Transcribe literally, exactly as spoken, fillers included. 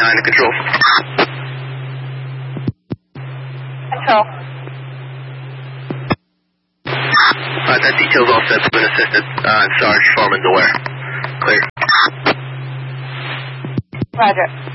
nine to control. Control. Uh, that detail's all set. Been assisted. Uh, Sarge Foreman's aware. Clear. Roger.